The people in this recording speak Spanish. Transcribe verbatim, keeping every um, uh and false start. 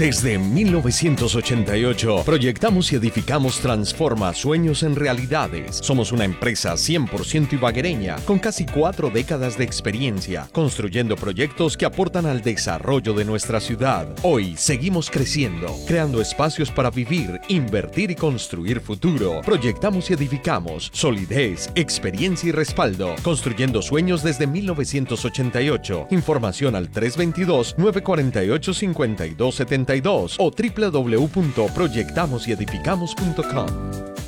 Desde mil novecientos ochenta y ocho, proyectamos y edificamos Transforma Sueños en Realidades. Somos una empresa cien por ciento ibaguereña, con casi cuatro décadas de experiencia, construyendo proyectos que aportan al desarrollo de nuestra ciudad. Hoy seguimos creciendo, creando espacios para vivir, invertir y construir futuro. Proyectamos y edificamos solidez, experiencia y respaldo, construyendo sueños desde mil novecientos ochenta y ocho. Información al tres dos dos, nueve cuatro ocho, cinco dos siete dos o w w w punto proyectamos y edificamos punto com.